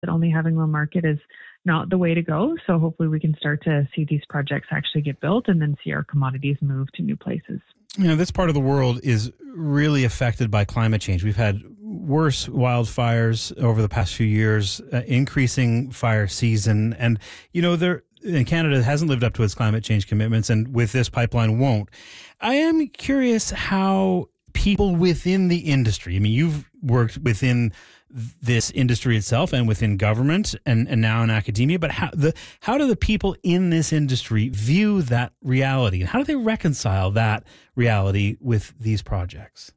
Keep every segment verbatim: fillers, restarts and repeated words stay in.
that only having one market is not the way to go. So hopefully we can start to see these projects actually get built and then see our commodities move to new places. You know, this part of the world is really affected by climate change. We've had worse wildfires over the past few years, uh, increasing fire season. And, you know, there in Canada hasn't lived up to its climate change commitments, and with this pipeline won't. I am curious how people within the industry, I mean, you've worked within this industry itself and within government and, and now in academia, but how the how do the people in this industry view that reality, and how do they reconcile that reality with these projects?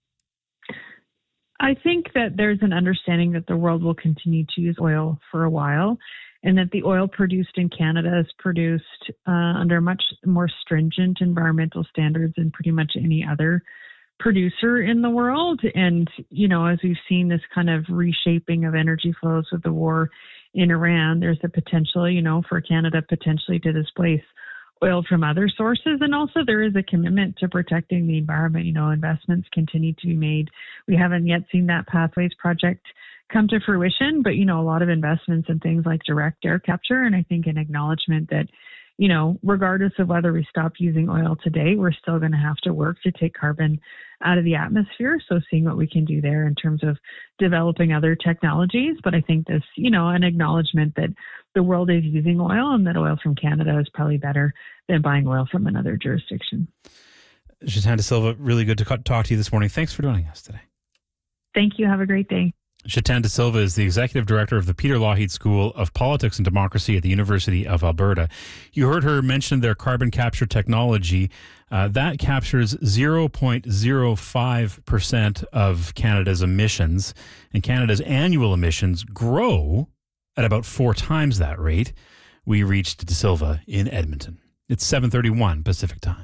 I think that there's an understanding that the world will continue to use oil for a while, and that the oil produced in Canada is produced uh, under much more stringent environmental standards than pretty much any other producer in the world. And, you know, as we've seen this kind of reshaping of energy flows with the war in Iran, there's a potential, you know, for Canada potentially to displace oil from other sources. And also there is a commitment to protecting the environment. You know, investments continue to be made. We haven't yet seen that Pathways project come to fruition, but, you know, a lot of investments in things like direct air capture. And I think an acknowledgement that, you know, regardless of whether we stop using oil today, we're still going to have to work to take carbon out of the atmosphere. So seeing what we can do there in terms of developing other technologies. But I think this, you know, an acknowledgement that the world is using oil and that oil from Canada is probably better than buying oil from another jurisdiction. Chetan De Silva, really good to talk to you this morning. Thanks for joining us today. Thank you. Have a great day. Chetan De Silva is the executive director of the Peter Lougheed School of Politics and Democracy at the University of Alberta. You heard her mention their carbon capture technology. Uh, that captures zero point zero five percent of Canada's emissions, and Canada's annual emissions grow at about four times that rate. We reached De Silva in Edmonton. It's seven thirty-one Pacific Time.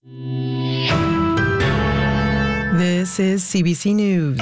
This is C B C News.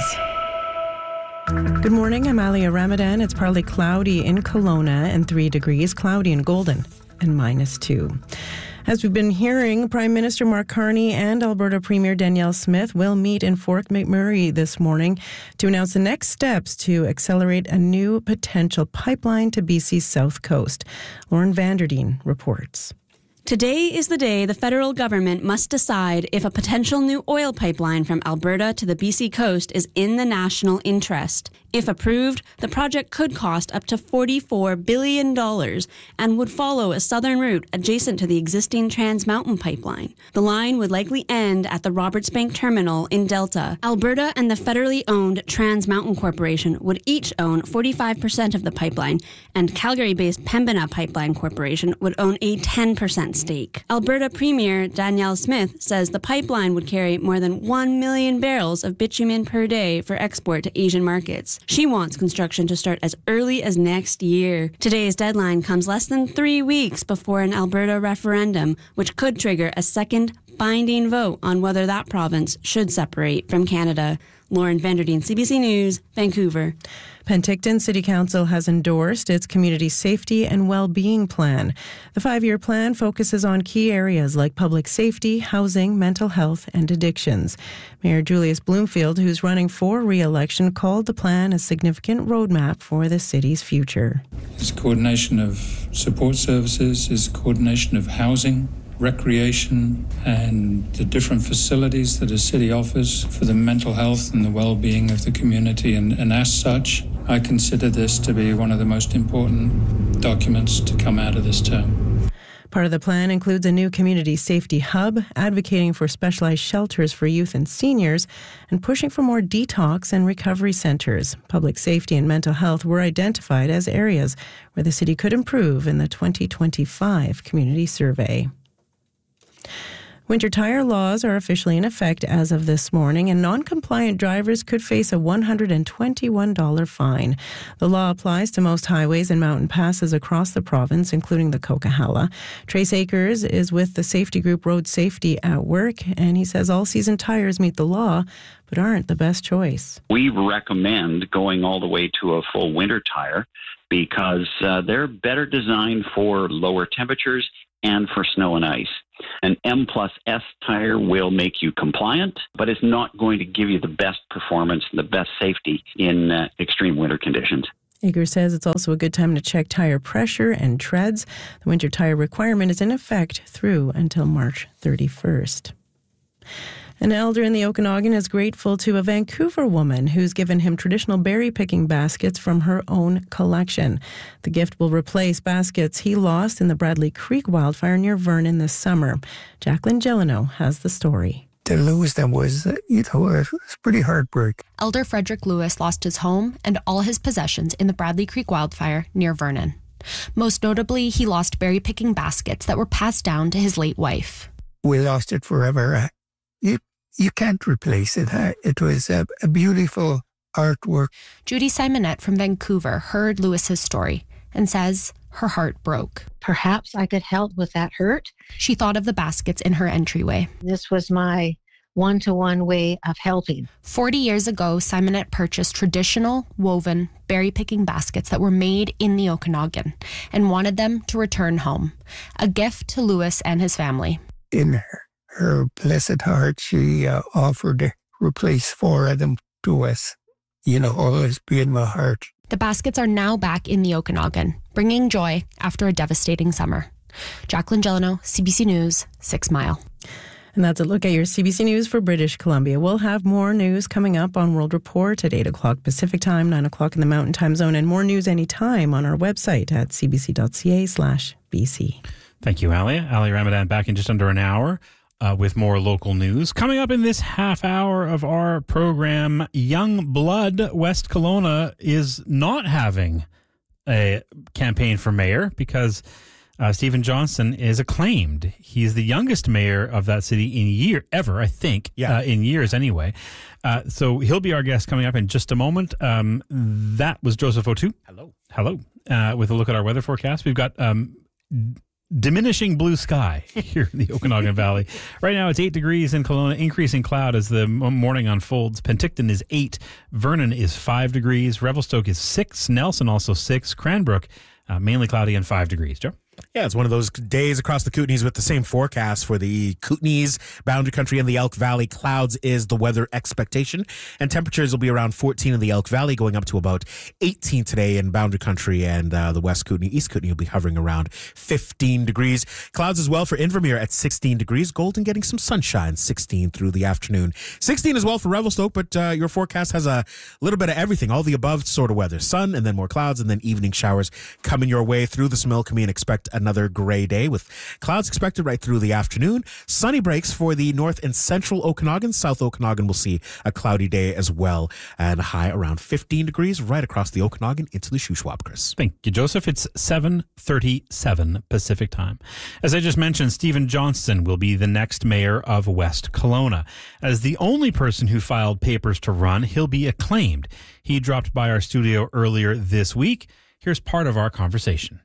Good morning, I'm Alia Ramadan. It's partly cloudy in Kelowna and three degrees, cloudy in Golden and minus two. As we've been hearing, Prime Minister Mark Carney and Alberta Premier Danielle Smith will meet in Fort McMurray this morning to announce the next steps to accelerate a new potential pipeline to B C's south coast. Lauren Vanderdeen reports. Today is the day the federal government must decide if a potential new oil pipeline from Alberta to the B C coast is in the national interest. If approved, the project could cost up to forty-four billion dollars and would follow a southern route adjacent to the existing Trans Mountain pipeline. The line would likely end at the Roberts Bank Terminal in Delta. Alberta and the federally owned Trans Mountain Corporation would each own forty-five percent of the pipeline, and Calgary-based Pembina Pipeline Corporation would own a ten percent stake. Alberta Premier Danielle Smith says the pipeline would carry more than one million barrels of bitumen per day for export to Asian markets. She wants construction to start as early as next year. Today's deadline comes less than three weeks before an Alberta referendum, which could trigger a second binding vote on whether that province should separate from Canada. Lauren Vanderdeen, C B C News, Vancouver. Penticton City Council has endorsed its community safety and well-being plan. The five-year plan focuses on key areas like public safety, housing, mental health, and addictions. Mayor Julius Bloomfield, who's running for re-election, called the plan a significant roadmap for the city's future. It's coordination of support services, it's coordination of housing, recreation, and the different facilities that a city offers for the mental health and the well-being of the community. And, and as such, I consider this to be one of the most important documents to come out of this term. Part of the plan includes a new community safety hub, advocating for specialized shelters for youth and seniors, and pushing for more detox and recovery centres. Public safety and mental health were identified as areas where the city could improve in the twenty twenty-five community survey. Winter tire laws are officially in effect as of this morning, and non-compliant drivers could face a one hundred twenty-one dollars fine. The law applies to most highways and mountain passes across the province, including the Coquihalla. Trace Akers is with the safety group Road Safety at Work, and he says all-season tires meet the law, but aren't the best choice. We recommend going all the way to a full winter tire because uh, they're better designed for lower temperatures and for snow and ice. An M plus S tire will make you compliant, but it's not going to give you the best performance and the best safety in uh, extreme winter conditions. Eager says it's also a good time to check tire pressure and treads. The winter tire requirement is in effect through until March thirty-first. An elder in the Okanagan is grateful to a Vancouver woman who's given him traditional berry-picking baskets from her own collection. The gift will replace baskets he lost in the Bradley Creek wildfire near Vernon this summer. Jacqueline Gelano has the story. To lose them was, you know, it was pretty heartbreak. Elder Frederick Lewis lost his home and all his possessions in the Bradley Creek wildfire near Vernon. Most notably, he lost berry-picking baskets that were passed down to his late wife. We lost it forever. You, you can't replace it. It was a, a beautiful artwork. Judy Simonette from Vancouver heard Lewis's story and says her heart broke. Perhaps I could help with that hurt. She thought of the baskets in her entryway. This was my one-to-one way of helping. Forty years ago, Simonette purchased traditional, woven, berry-picking baskets that were made in the Okanagan and wanted them to return home. A gift to Lewis and his family. In her, her blessed heart, she uh, offered to replace four of them to us. You know, always be in my heart. The baskets are now back in the Okanagan, bringing joy after a devastating summer. Jacqueline Gelano, C B C News, Six Mile. And that's a look at your C B C News for British Columbia. We'll have more news coming up on World Report at eight o'clock Pacific Time, nine o'clock in the Mountain Time Zone, and more news anytime on our website at cbc.ca slash BC. Thank you, Alia. Ali Ramadan back in just under an hour. Uh, with more local news. Coming up in this half hour of our program, Young Blood West Kelowna is not having a campaign for mayor because uh, Stephen Johnson is acclaimed. He's the youngest mayor of that city in year ever, I think, yeah. uh, in years anyway. Uh, so he'll be our guest coming up in just a moment. Um, that was Joseph O'Toole. Hello. Hello. Uh, with a look at our weather forecast. We've got... Um, diminishing blue sky here in the Okanagan Valley. Right now it's eight degrees in Kelowna, increasing cloud as the morning unfolds. Penticton is eight, Vernon is five degrees, Revelstoke is six, Nelson also six, Cranbrook uh, mainly cloudy and five degrees. Joe? Yeah, it's one of those days across the Kootenays with the same forecast for the Kootenays, Boundary Country, and the Elk Valley. Clouds is the weather expectation, and temperatures will be around fourteen in the Elk Valley, going up to about eighteen today in Boundary Country, and uh, the West Kootenay, East Kootenay will be hovering around fifteen degrees. Clouds as well for Invermere at sixteen degrees. Golden getting some sunshine, sixteen through the afternoon. sixteen as well for Revelstoke, but uh, your forecast has a little bit of everything, all the above sort of weather. Sun, and then more clouds, and then evening showers coming your way through the Similkameen, and expect another gray day with clouds expected right through the afternoon. Sunny breaks for the north and central Okanagan. South Okanagan will see a cloudy day as well, and a high around fifteen degrees right across the Okanagan into the Shuswap, Chris. Thank you, Joseph. It's seven thirty-seven Pacific Time. As I just mentioned, Stephen Johnson will be the next mayor of West Kelowna. As the only person who filed papers to run, he'll be acclaimed. He dropped by our studio earlier this week. Here's part of our conversation.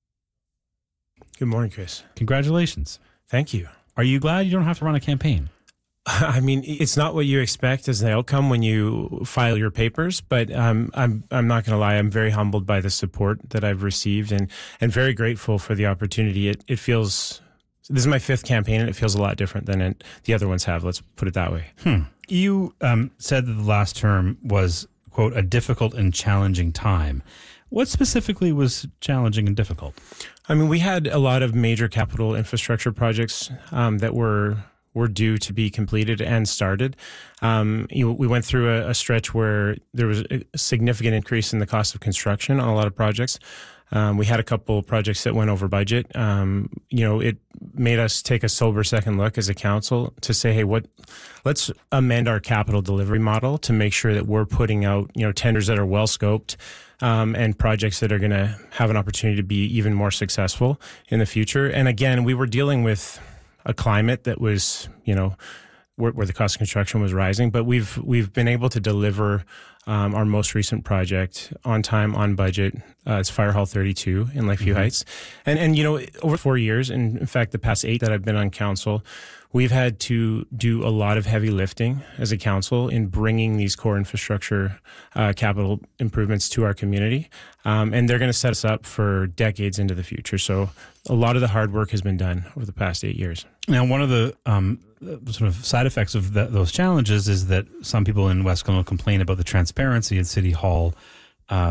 Good morning, Chris. Congratulations. Thank you. Are you glad you don't have to run a campaign? I mean, it's not what you expect as the outcome when you file your papers, but um, I'm I'm not going to lie. I'm very humbled by the support that I've received, and, and very grateful for the opportunity. It it feels, this is my fifth campaign, and it feels a lot different than it, the other ones have. Let's put it that way. Hmm. You um, said that the last term was, quote, a difficult and challenging time. What specifically was challenging and difficult? I mean, we had a lot of major capital infrastructure projects um, that were were due to be completed and started. Um, you, we went through a, a stretch where there was a significant increase in the cost of construction on a lot of projects. Um, we had a couple projects that went over budget. Um, you know, it made us take a sober second look as a council to say, hey, what? Let's amend our capital delivery model to make sure that we're putting out, you know, tenders that are well scoped. Um, and projects that are going to have an opportunity to be even more successful in the future. And again, we were dealing with a climate that was, you know, where, where the cost of construction was rising, but we've we've been able to deliver um, our most recent project on time, on budget. Uh, it's Fire Hall thirty-two in Lakeview mm-hmm. Heights. And, and, you know, over four years, and in fact, the past eight that I've been on council, we've had to do a lot of heavy lifting as a council in bringing these core infrastructure uh, capital improvements to our community. Um, and they're going to set us up for decades into the future. So a lot of the hard work has been done over the past eight years. Now, one of the um, sort of side effects of the, those challenges is that some people in West Kelowna complain about the transparency at City Hall. Um,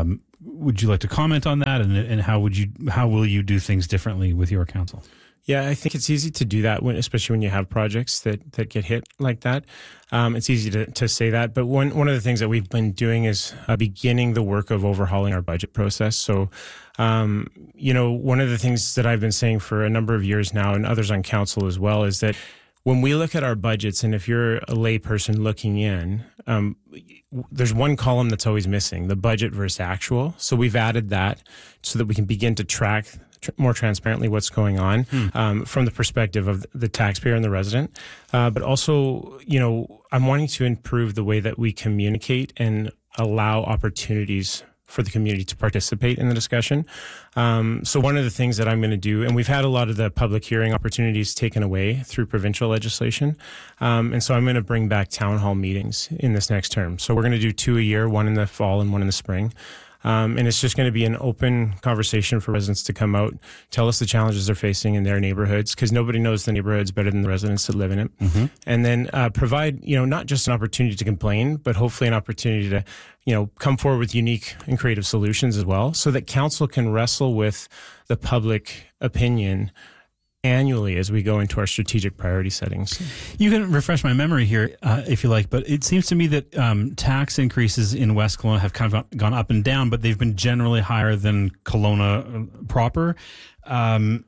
would you like to comment on that? And, and how would you, how will you do things differently with your council? Yeah, I think it's easy to do that, when, especially when you have projects that, that get hit like that. Um, it's easy to, to say that. But one, one of the things that we've been doing is uh, beginning the work of overhauling our budget process. So, um, you know, one of the things that I've been saying for a number of years now, and others on council as well, is that when we look at our budgets, and if you're a layperson looking in, um, there's one column that's always missing, the budget versus actual. So we've added that so that we can begin to track more transparently what's going on hmm. um, from the perspective of the taxpayer and the resident. Uh, but also, you know, I'm wanting to improve the way that we communicate and allow opportunities for the community to participate in the discussion. Um, so one of the things that I'm going to do, and we've had a lot of the public hearing opportunities taken away through provincial legislation. Um, and so I'm going to bring back town hall meetings in this next term. So we're going to do two a year, one in the fall and one in the spring. Um, and it's just going to be an open conversation for residents to come out, tell us the challenges they're facing in their neighborhoods, because nobody knows the neighborhoods better than the residents that live in it. Mm-hmm. And then uh, provide, you know, not just an opportunity to complain, but hopefully an opportunity to, you know, come forward with unique and creative solutions as well, so that council can wrestle with the public opinion annually as we go into our strategic priority settings. You can refresh my memory here, uh, if you like, but it seems to me that um, tax increases in West Kelowna have kind of gone up and down, but they've been generally higher than Kelowna proper. Um,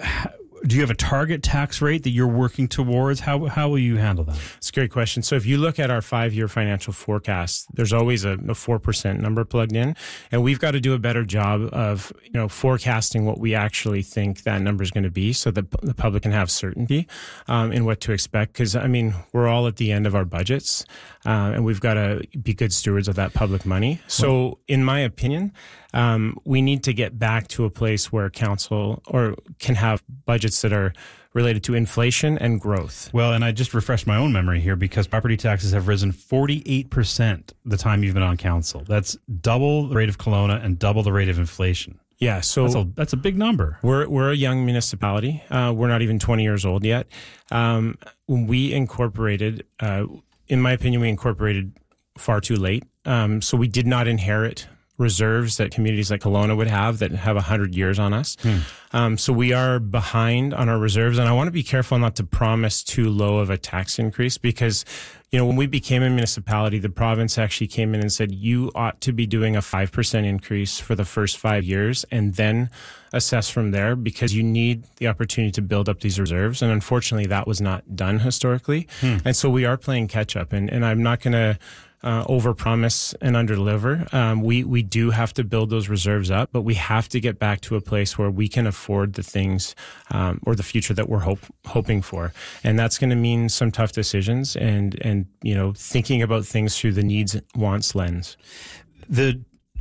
do you have a target tax rate that you're working towards? How how will you handle that? It's a great question. So if you look at our five-year financial forecast, there's always a, a four percent number plugged in, and we've got to do a better job of, you know, forecasting what we actually think that number is going to be, so that the public can have certainty um, in what to expect. Because, I mean, we're all at the end of our budgets, uh, and we've got to be good stewards of that public money. So in my opinion, Um, we need to get back to a place where council or can have budgets that are related to inflation and growth. Well, and I just refreshed my own memory here, because property taxes have risen forty-eight percent the time you've been on council. That's double the rate of Kelowna and double the rate of inflation. Yeah, so that's a, that's a big number. We're we're a young municipality. Uh, we're not even twenty years old yet. Um, when we incorporated, uh, in my opinion, we incorporated far too late. Um, so we did not inherit reserves that communities like Kelowna would have that have one hundred years on us. Hmm. Um, so we are behind on our reserves, and I want to be careful not to promise too low of a tax increase, because, you know, when we became a municipality, the province actually came in and said, you ought to be doing a five percent increase for the first five years and then assess from there, because you need the opportunity to build up these reserves. And unfortunately, that was not done historically. Hmm. And so we are playing catch up, and, and I'm not going to Uh, overpromise and underdeliver. Um, we we do have to build those reserves up, but we have to get back to a place where we can afford the things um, or the future that we're hope, hoping for, and that's going to mean some tough decisions and and you know thinking about things through the needs wants lens. The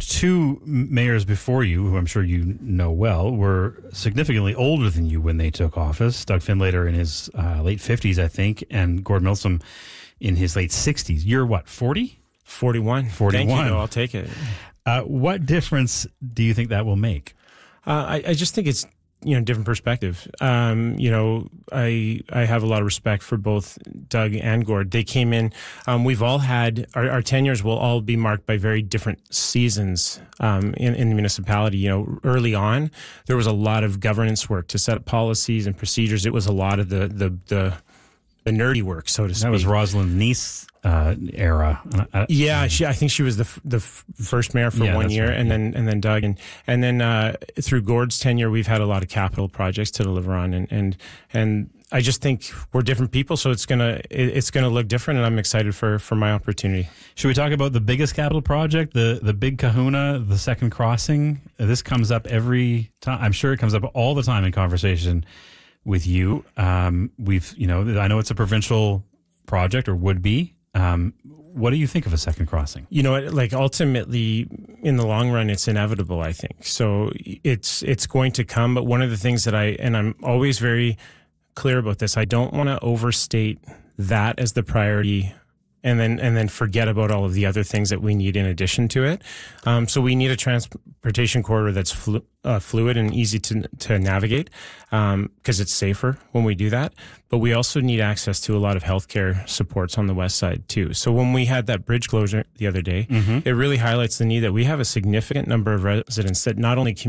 two mayors before you, who I'm sure you know well, were significantly older than you when they took office. Doug Findlater in his uh, late fifties, I think, and Gord Milsom in his late sixties. You're what, forty? forty-one. forty-one. Thank you, no, I'll take it. Uh, what difference do you think that will make? Uh, I, I just think it's, you know, different perspective. Um, you know, I I have a lot of respect for both Doug and Gord. They came in, um, we've all had, our, our tenures will all be marked by very different seasons um, in, in the municipality. You know, early on, there was a lot of governance work to set up policies and procedures. It was a lot of the, the, the, the nerdy work, so to speak. That was Rosalind Neese uh, era. Uh, yeah, she, I think she was the f- the f- first mayor for yeah, one year, right, and yeah. then and then Doug, and and then uh, through Gord's tenure, we've had a lot of capital projects to deliver on, and and and I just think we're different people, so it's gonna it, it's gonna look different, and I'm excited for for my opportunity. Should we talk about the biggest capital project, the the Big Kahuna, the second crossing? This comes up every time. I'm sure it comes up all the time in conversation with you. Um, we've, you know, I know it's a provincial project, or would be. Um, what do you think of a second crossing? You know, like ultimately, in the long run, it's inevitable, I think. So it's it's going to come. But one of the things that I, and I'm always very clear about this, I don't want to overstate that as the priority and then and then forget about all of the other things that we need in addition to it. Um, so we need a transportation corridor that's flu- uh, fluid and easy to to navigate, because um, it's safer when we do that. But we also need access to a lot of healthcare supports on the west side too. So when we had that bridge closure the other day, mm-hmm. it really highlights the need that we have a significant number of residents that not only commute